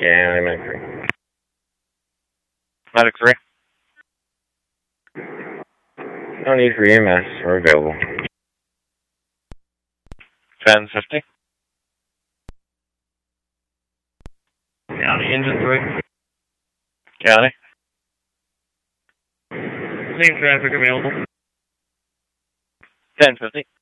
Yeah, I'm at 3. Medic 3. No need for EMS. We're available. 1050. County engine 3. County. Same traffic available. 1050.